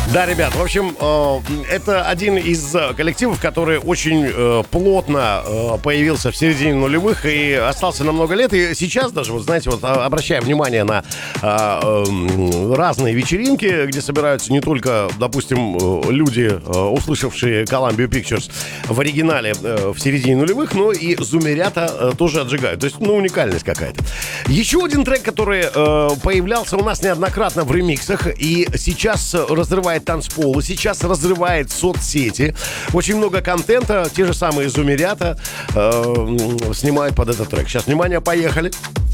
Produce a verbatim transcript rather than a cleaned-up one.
Да, ребят, в общем, э, это один из э, коллективов, который очень э, плотно э, появился в середине нулевых и остался на много лет. И сейчас даже, вот знаете, вот а, обращая внимание на э, э, разные вечеринки, где собираются не только, допустим, э, люди, э, услышавшие Columbia Pictures в оригинале э, в середине нулевых, но и зумерята э, тоже отжигают. То есть, ну, уникальность какая-то. Еще один трек, который э, появлялся у нас неоднократно в ремиксах и сейчас разрывает танцполы, сейчас разрывает соцсети. Очень много контента, те же самые зумерята э, снимают под этот трек. Сейчас, внимание, поехали.